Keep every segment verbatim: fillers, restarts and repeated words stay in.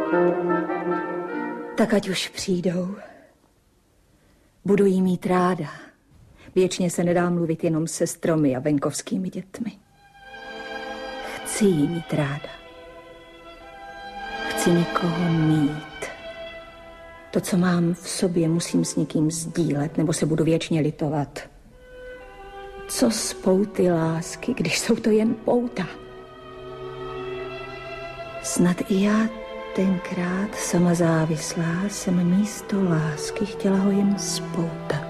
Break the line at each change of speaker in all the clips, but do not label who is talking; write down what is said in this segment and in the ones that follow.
Tak ať už přijdou. Budu jí mít ráda. Věčně se nedá mluvit jenom se stromy a venkovskými dětmi. Chci jí mít ráda. Chci někoho mít. To, co mám v sobě, musím s někým sdílet, nebo se budu věčně litovat. Co spouty lásky, když jsou to jen pouta? Snad i já tenkrát, sama závislá, jsem místo lásky chtěla ho jen spoutat.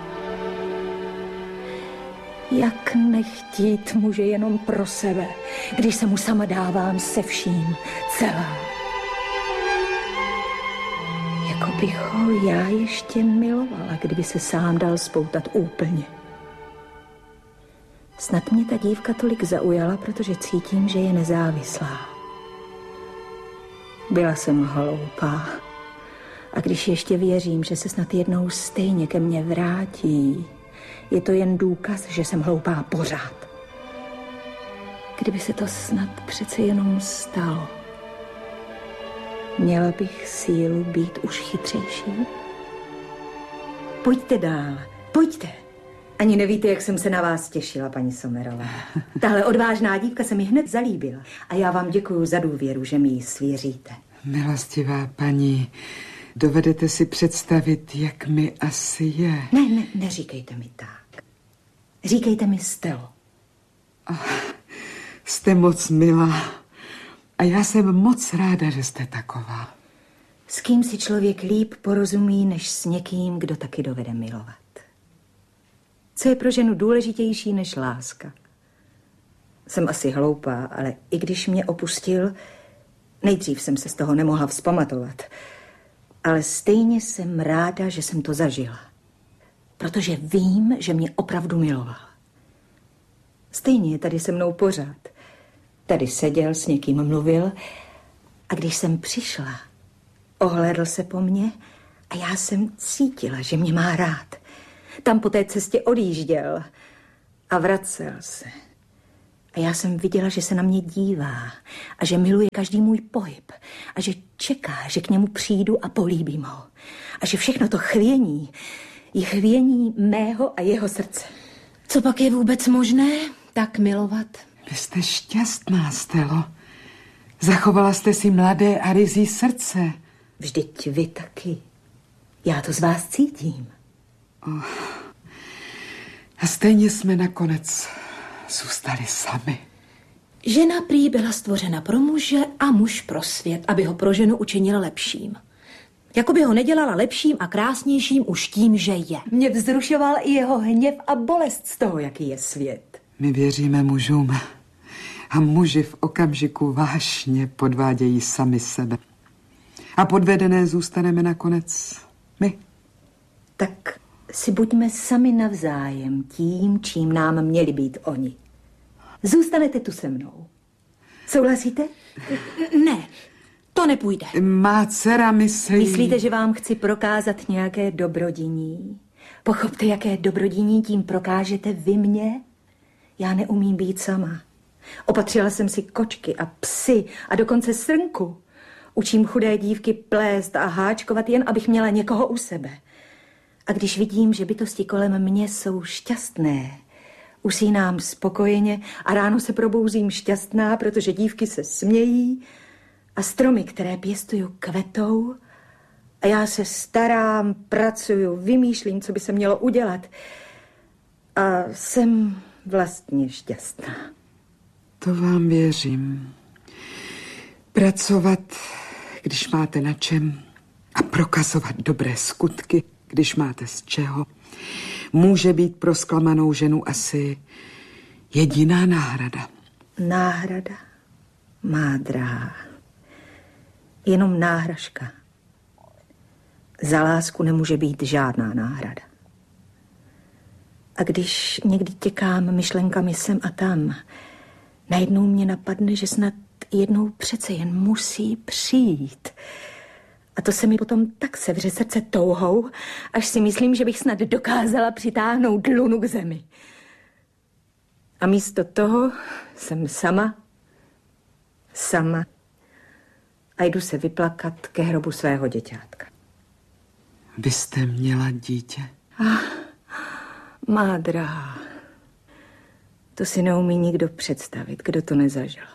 Jak nechtít muže jenom pro sebe, když se mu sama dávám se vším, celá. Jako bych ho já ještě milovala, kdyby se sám dal spoutat úplně. Snad mě ta dívka tolik zaujala, protože cítím, že je nezávislá. Byla jsem hloupá. A když ještě věřím, že se snad jednou stejně ke mně vrátí, je to jen důkaz, že jsem hloupá pořád. Kdyby se to snad přece jenom stalo, měla bych sílu být už chytřejší. Pojďte dál, pojďte. Ani nevíte, jak jsem se na vás těšila, paní Sommerová. Tahle odvážná dívka se mi hned zalíbila. A já vám děkuju za důvěru, že mi ji svěříte.
Milostivá paní, dovedete si představit, jak mi asi je?
Ne, ne, neříkejte mi tak. Říkejte mi Stelo.
Oh, jste moc milá. A já jsem moc ráda, že jste taková.
S kým si člověk líp porozumí, než s někým, kdo taky dovede milovat. Co je pro ženu důležitější než láska? Jsem asi hloupá, ale i když mě opustil, nejdřív jsem se z toho nemohla vzpamatovat. Ale stejně jsem ráda, že jsem to zažila. Protože vím, že mě opravdu miloval. Stejně je tady se mnou pořád. Tady seděl, s někým mluvil a když jsem přišla, ohlédl se po mně a já jsem cítila, že mě má rád. Tam po té cestě odjížděl a vracel se. A já jsem viděla, že se na mě dívá a že miluje každý můj pohyb a že čeká, že k němu přijdu a políbím ho. A že všechno to chvění je chvění mého a jeho srdce.
Co pak je vůbec možné tak milovat?
Vy jste šťastná, Stelo. Zachovala jste si mladé a ryzí srdce.
Vždyť vy taky. Já to z vás cítím.
Oh. A stejně jsme nakonec zůstali sami.
Žena prý byla stvořena pro muže a muž pro svět, aby ho pro ženu učinila lepším. Jakoby ho nedělala lepším a krásnějším už tím, že je.
Mě vzrušoval i jeho hněv a bolest z toho, jaký je svět.
My věříme mužům a muži v okamžiku vášně podvádějí sami sebe. A podvedené zůstaneme nakonec my.
Tak si buďme sami navzájem tím, čím nám měli být oni. Zůstanete tu se mnou. Souhlasíte?
Ne, to nepůjde.
Má dcera myslí...
Myslíte, že vám chci prokázat nějaké dobrodiní? Pochopte, jaké dobrodiní tím prokážete vy mě? Já neumím být sama. Opatřila jsem si kočky a psy a dokonce srnku. Učím chudé dívky plést a háčkovat jen, abych měla někoho u sebe. A když vidím, že bytosti kolem mě jsou šťastné, usínám spokojeně a ráno se probouzím šťastná, protože dívky se smějí a stromy, které pěstuju, kvetou a já se starám, pracuju, vymýšlím, co by se mělo udělat a jsem vlastně šťastná.
To vám věřím. Pracovat, když máte na čem, a prokazovat dobré skutky, když máte z čeho, může být pro zklamanou ženu asi jediná náhrada.
Náhrada, má drahá. Jenom náhražka. Za lásku nemůže být žádná náhrada. A když někdy těkám myšlenkami sem a tam, najednou mě napadne, že snad jednou přece jen musí přijít. A to se mi potom tak sevře srdce touhou, až si myslím, že bych snad dokázala přitáhnout lunu k zemi. A místo toho jsem sama, sama a jdu se vyplakat ke hrobu svého děťátka.
Vy jste měla dítě?
Ah, má drahá, to si neumí nikdo představit, kdo to nezažil.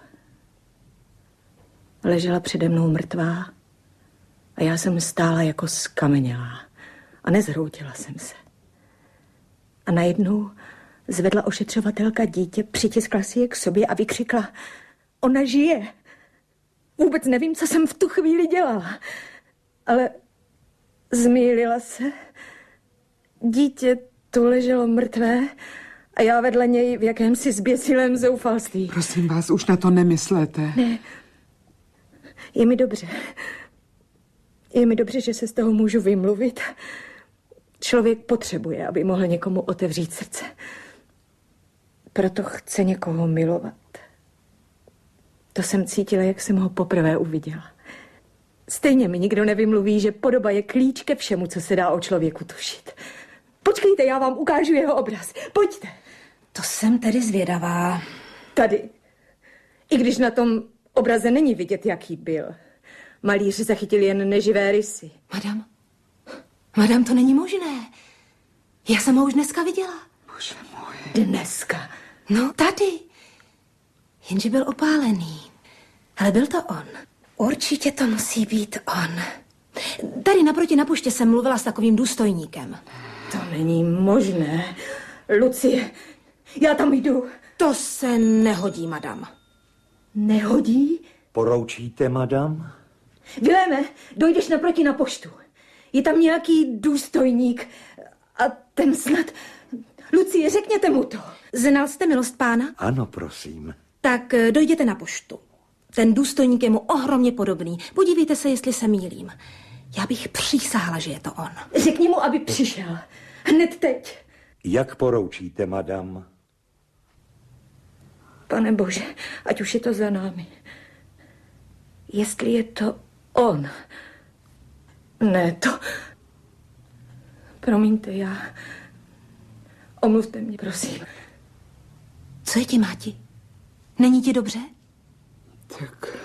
Ležela přede mnou mrtvá a já jsem stála jako skamenělá a nezhroutila jsem se. A najednou zvedla ošetřovatelka dítě, přitiskla si je k sobě a vykřikla: ona žije. Vůbec nevím, co jsem v tu chvíli dělala, ale zmýlila se. Dítě tu leželo mrtvé a já vedle něj v jakémsi zběsilém zoufalství.
Prosím vás, už na to nemyslete.
Ne, je mi dobře. Je mi dobře, že se z toho můžu vymluvit. Člověk potřebuje, aby mohl někomu otevřít srdce. Proto chce někoho milovat. To jsem cítila, jak jsem ho poprvé uviděla. Stejně mi nikdo nevymluví, že podoba je klíč ke všemu, co se dá o člověku tušit. Počkejte, já vám ukážu jeho obraz. Pojďte.
To jsem tedy zvědavá.
Tady. I když na tom obraze není vidět, jaký byl. Malíř zachytil jen neživé rysy.
Madam, madam, to není možné. Já jsem ho už dneska viděla.
Bože můj.
Dneska?
No, tady. Jenže byl opálený. Ale byl to on. Určitě to musí být on. Tady naproti na poště jsem mluvila s takovým důstojníkem.
To není možné. Lucie, já tam jdu.
To se nehodí, madam.
Nehodí?
Poroučíte, madam?
Viléme, dojdeš naproti na poštu. Je tam nějaký důstojník a ten snad... Lucie, řekněte mu to.
Znal jste milost pána?
Ano, prosím.
Tak dojděte na poštu. Ten důstojník je mu ohromně podobný. Podívejte se, jestli se mýlím. Já bych přísahla, že je to on.
Řekni mu, aby přišel. Hned teď.
Jak poroučíte, madam?
Pane Bože, ať už je to za námi. Jestli je to on. Ne, to... Promiňte, já... Omluvte mě, prosím.
Co je ti, Máti? Není ti dobře?
Tak